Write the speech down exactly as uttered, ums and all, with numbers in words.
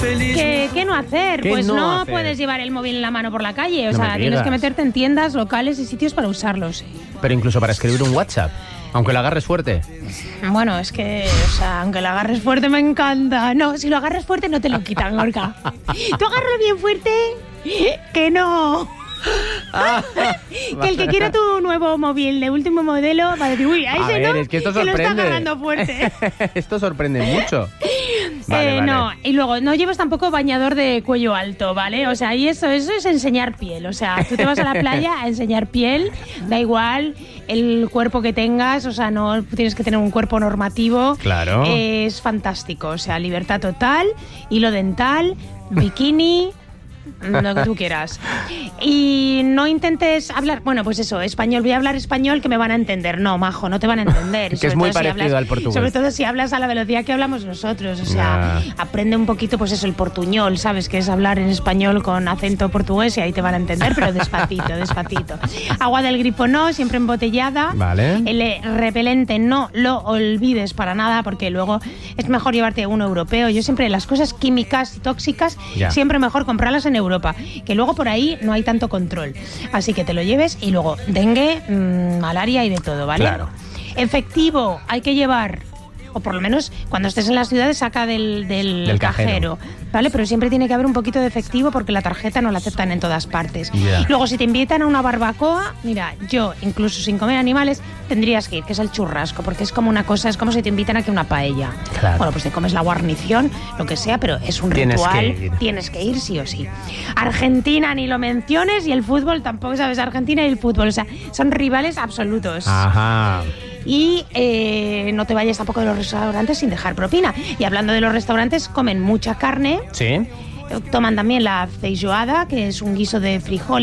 feliz. ¿Qué, ¿Qué no hacer? ¿Qué Pues no no, hacer? puedes llevar el móvil en la mano por la calle. O No sea, me tienes digas. que meterte en tiendas, locales y sitios para usarlos. Pero incluso para escribir un WhatsApp, aunque lo agarres fuerte. Bueno, es que, o sea, aunque lo agarres fuerte me encanta. No, si lo agarras fuerte no te lo quitan, Gorka. Tú agárralo bien fuerte, que no. Que el que quiera tu nuevo móvil de último modelo va a decir, uy, a A ese ver, no, es que esto que lo está sorprende. agarrando fuerte. Esto sorprende mucho. Vale, Eh, vale. No, y luego no lleves tampoco bañador de cuello alto, ¿vale? O sea, y eso, eso es enseñar piel. O sea, tú te vas a la playa a enseñar piel, da igual el cuerpo que tengas, o sea, no tienes que tener un cuerpo normativo. Claro. Eh, es fantástico, o sea, libertad total, hilo dental, bikini, lo que tú quieras. Y no intentes hablar, bueno, pues eso, español, voy a hablar español que me van a entender. No, majo, no te van a entender. Que Sobre es muy todo si parecido hablas- al portugués. Sobre todo si hablas a la velocidad que hablamos nosotros. O sea, Ya. aprende un poquito, pues eso, el portuñol, ¿sabes? Que es hablar en español con acento portugués y ahí te van a entender, pero despacito, despacito. Agua del grifo no, siempre embotellada. Vale. El eh, repelente no lo olvides para nada, porque luego es mejor llevarte uno europeo. Yo siempre, las cosas químicas y tóxicas, Ya. siempre mejor comprarlas en Europa, que luego por ahí no hay tanto control. Así que te lo lleves y luego dengue, mmm, malaria y de todo, ¿vale? Claro. Efectivo, hay que llevar, o por lo menos cuando estés en las ciudades saca del, del, Del cajero. cajero, ¿vale? Pero siempre tiene que haber un poquito de efectivo porque la tarjeta no la aceptan en todas partes. Ya. Luego, si te invitan a una barbacoa, mira, yo, incluso sin comer animales, tendrías que ir, que es el churrasco, porque es como una cosa, es como si te invitan a que una paella. Claro. Bueno, pues te comes la guarnición, lo que sea, pero es un Tienes ritual, que ir. tienes que ir sí o sí. Argentina ni lo menciones y el fútbol tampoco, sabes, Argentina y el fútbol, o sea, son rivales absolutos. Ajá. Y eh, no te vayas tampoco de los restaurantes sin dejar propina. Y hablando de los restaurantes, comen mucha carne, ¿Sí? toman también la feijoada, que es un guiso de frijoles